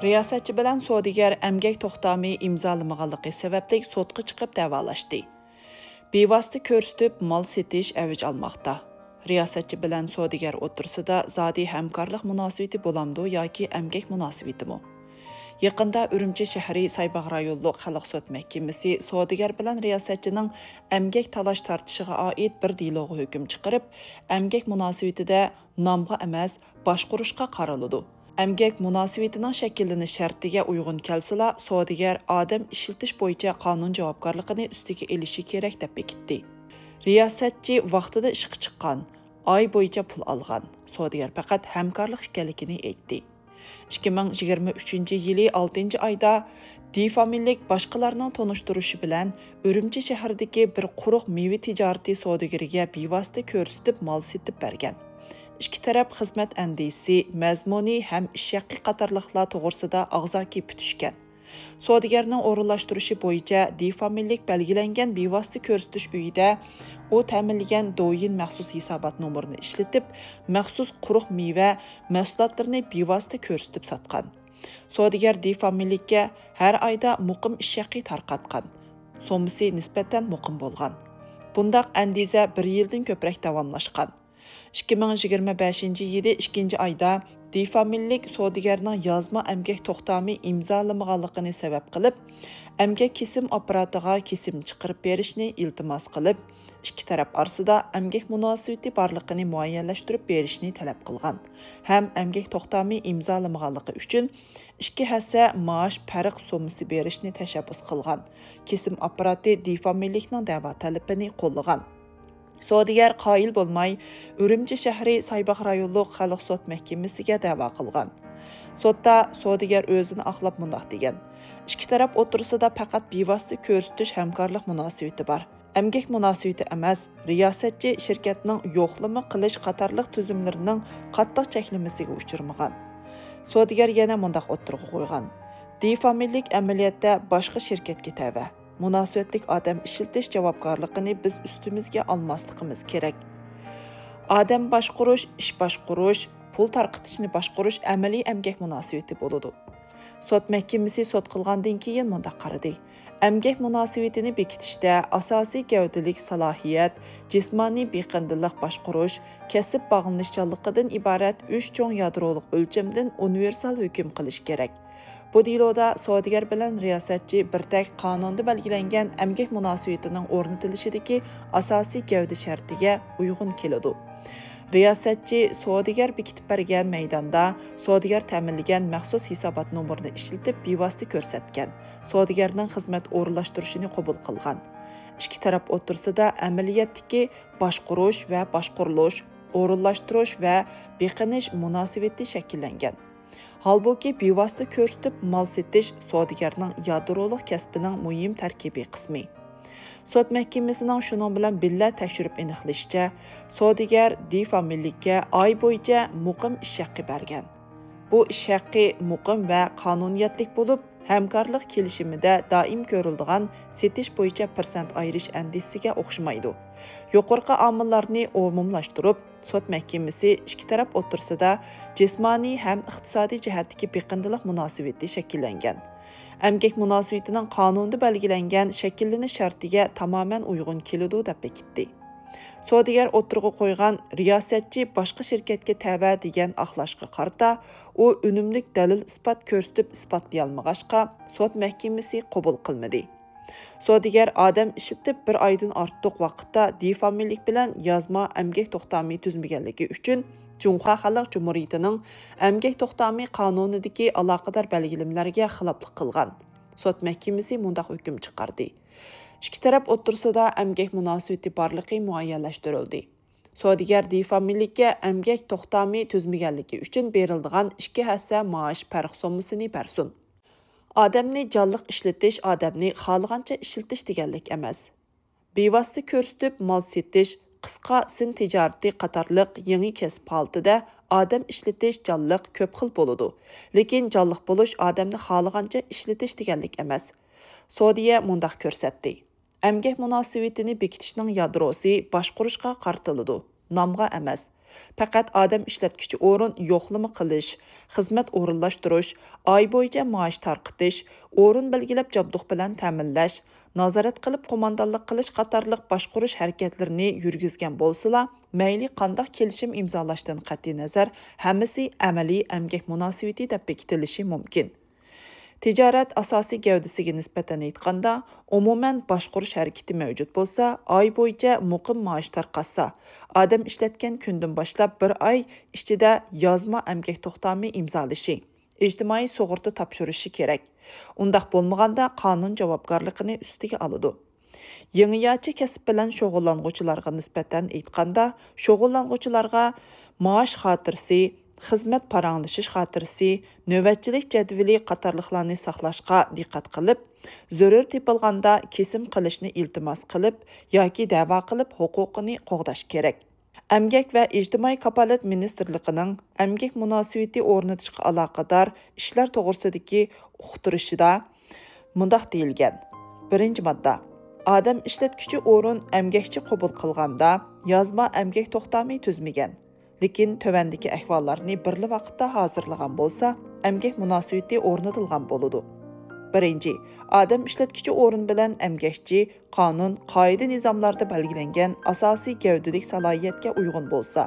Riyosatchi bilan savdogar emgak to'xtami imzolamaganligi sababli sotqa chiqib da'volashdi. Bevosita ko'rsatib mol setish avj olmoqda. Riyosatchi bilan savdogar o'tirsida zodi hamkorlik munosabati bo'lamdi yoki emgak munosabatimi? Yaqinda Urumchi shahri Saybaq rayonluq xalq sud mahkamasi savdogar bilan riyosatchining emgak talash tortishiga oid bir deloga hukm chiqarib, emgak munosabatida nomga emas, boshqurishga qaraladi. Emgak munosabatining shakllanish shartiga uyg'un kelsila, savdogar odam ishlatish bo'yicha qonun javobgarligini ustiga elishi kerak deb bekitdi. Riyosatchi vaqtida ishga chiqqan, oy bo'yicha pul olgan. Savdogar faqat hamkorlik ekanligini aytdi. 2023 yili 6 oyda D-familiyalik boshqalarning tonishtirishi bilan Urumchi shahridagi bir quruq meva tijorati savdogariga bevosita ko'rsatib mol setib bergan. İki taraf xizmat andisi, mazmuni ham ish haqi qatorliqlar to'g'risida og'zaki putishgan. Savdogarning o'rinlashtirishi bo'yicha D-familiyalik belgilangan bevosita ko'rsatish uyida u ta'minlagan do'yin maxsus hisobot nomerini ishlatib, maxsus quruq meva mahsulotlarini bevosita ko'rsatib sotgan. Savdogar D-familiylikka har oyda muqim ish haqi tarqatgan. So'misi nisbatan muqim bo'lgan. Bundaq andiza 1 yildan ko'proq davomlashgan. 2025 yili 2 oyda D-familiyalik savdogarning yozma emgak to'xtami imzolamaganligini sabab qilib, emgak kesim apparatiga kesim chiqarib berishni iltimos qilib, ikki taraf orasida emgak munosabati borligini muayyanlashtirib berishni talab qilgan. Ham emgak to'xtami imzolamaganligi uchun 2 hassa maosh farq so'misi berishni tashabbus qilgan. Kesim apparati D-familiyalikning da'vo talabini qo'llagan. Savdogar qoyil bo'lmay, Urumchi shahri Saybaq rayonluq xalq sud mahkamasiga da'vo qilgan. Sudda savdogar o'zini oqlab mundoq degan: ikki taraf o'tirsida faqat bevosita ko'rsatish hamkorlik munosabati bor. Emgak munosabati emas, riyosatchi shirkatning yo'qlama qilish qatorliq tuzumlarining qattiq cheklamasiga uchirmagan. Savdogar yana mundoq o'tirg'i qo'ygan: D-familiyalik amaliyotda boshqa shirkatga tava. Munosabatlik odam ishlatish javobgarligini biz ustimizga olmasligimiz kerak. Odam boshqurish, ish boshqurish, pul tarqatishni boshqurish amaliy emgak munosabati bo'ladi. Sud mahkamasi sud qilgandan keyin mundaq qaradi. Emgak munosabatini bekitishda asosiy gavdalik salohiyat, jismoniy beqindilik boshqurish, kasb bog'lanishchanligidan iborat 3 cho'ng yadroliq o'lchamdan universal hukm qilish kerak. Bu deloda savdogar bilan riyosatchi birdak qonunda belgilangan emgak munosabatining o'rnatilishidagi asosiy gavda shartiga uyg'un keladi. Riyosatchi savdogar bekitib bergan maydonda savdogar ta'minlagan maxsus hisobot nomerini ishlatib bevosita ko'rsatgan. Savdogarning xizmat o'rinlashtirishini qabul qilgan. Ikki taraf o'tirsida amaliyotdagi boshqurish va boshqurilish, o'rinlashtirish va beqinish munosabati shakllangan. Halbuki bevosita ko'rsatib mol setish savdogarning yadroliq kasbining muhim tarkibiy qismi. Sud mahkamasining shuning bilan billa tekshirib aniqlashicha, savdogar D-familiylikka oy bo'yicha muqim ish haqi bergan. Bu ish haqi muqim va qonuniyatlik bo'lib, hamkorlik kelishimida doim ko'riladigan setish bo'yicha persent ayirish andisiga o'xshamaydi. Yuqorqi omillarni umumlashtirib, sud mahkamasi ikki taraf o'tirsida jismoniy ham iqtisodiy jihatdagi beqindilik munosabati shakllangan. Emgak munosabatining qonunda belgilangan shakllanish shartiga tamoman uyg'un keladi deb bekitdi. Savdogar o'tirg'i qo'ygan riyosatchi boshqa shirkatga tava degan oqlashga qarta, u unumlik dalil isbot ko'rsatib isbotlay olmag'achqa sud mahkamasi qabul qilmadi. Savdogar odam ishlatib 1 oydan ortiq vaqtda D-familiyalik bilan yozma emgak to'xtami tuzmaganligi uchun Cumhuriyet Xalq Cumhuriyetining emgak to'xtami qonunidagi aloqador belgilamlarga xiloflik qilgan. Sud mahkamasi mundaq hukm chiqardi. İki taraf o'tirsida emgak munosabati borligi muayyanlashtirildi. Savdogar D-familiylikka emgak to'xtami tuzmaganligi uchun beriladigan 2 hassa maosh farq so'mmisini bersin. Odamni jonliq ishlatish odamni xohlagancha ishlatish deganlik emas. Bevosita ko'rsatib mol setish, qisqa sin tijorati qatorliq yangi kasb holatida odam ishlatish jonliq ko'p xil bo'ladi. Lekin jonliq bo'lish odamni xohlagancha ishlatish deganlik emas. Sudya mundaq ko'rsatdi. Emgak munosabatini bekitishning yadrosi boshqurishga qartiladi, nomga emas. Faqat odam ishlatkichi o'rin yo'qlama qilish, xizmat o'rinlashtirish, oy bo'yicha maosh tarqitish, o'rin belgilab jabduq bilan ta'minlash, nazorat qilib qo'mondonlik qilish qatorliq boshqarish harakatlarini yurgizgan bo'lsa-la, mayli qandoq kelishim imzolashdan qat'iy nazar, hammasi amaliy emgak munosabati deb bekitilishi mumkin. Tijorat asosiy gavdasiga nisbatan aytganda, umuman boshqarish harakati mavjud bo'lsa, oy bo'yicha muqim maosh tarqatsa, odam ishlatgan kundan boshlab bir oy ichida yozma emgak to'xtami imzolashi, ijtimoiy sug'urta topshirishi kerak. Undaq bo'lmaganda qonun javobgarligini ustiga oladi. Yangiyachi kasb bilan shug'ullanuvchilarga nisbatan aytganda, shug'ullanuvchilarga maosh xotirasi, xizmat paranglashish xotirasi, navbatchilik jadvali qatorliqlarni saqlashga diqqat qilib, zarur tepilganda kesim qilishni iltimos qilib yoki da'vo qilib huquqini qo'g'dash kerak. Emgak va ijtimoiy kapolat ministrligining emgak munosabati o'rnatishga aloqador ishlar to'g'risidagi uqtirishida mundaq deyilgan. 1-modda. Odam ishlatkichi o'rin emgakchi qabul qilganda yozma emgak to'xtami tuzmagan. Lekin tövəndəki əhvallarını birli vaqtda hazırlagan bolsa, əmgək münasibəti o'rnatilgan bo'ladi. 1. Adam ishlatkichi o'rin bilan əmgəkçi qonun, qoida nizomlarda belgilangan asosiy gavdalik salohiyatga uyg'un bo'lsa.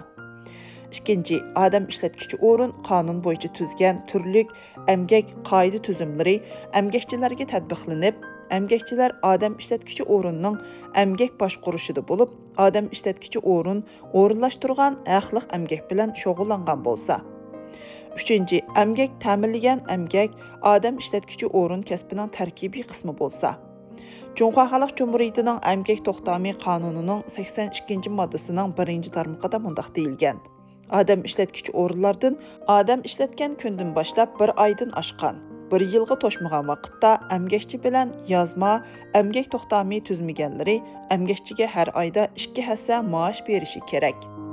2. Adam ishlatkichi o'rin qonun bo'yicha tuzgan turlik əmgək qoida tuzumlari əmgəkçilərə tətbiqlanib, əmgəkçilər adam işlətkichi o'rinning əmgək boshqarishida bo'lib, adam ishlatkichi o'rin o'rinlashtirgan haqliq əmgək bilan shug'ullangan bo'lsa. 3. Əmgək ta'minlagan əmgək adam ishlatkichi o'rin kasbining tarkibiy qismi bo'lsa. Cumhuriyet Xalq Cumhuriyetining əmgək to'xtami qonunining 82-moddasining 1-tarmoqida mundaq deyilgan. Adam ishlatkichi o'rinlardan adam ishlatgan kundan boshlab 1 oydan oshgan, 1 yilga to'shmagan vaqtda əmgəkçi bilan yozma əmgək to'xtami tuzmaganlari əmgəkçiga har oyda 2 hassa maosh berishi kerak.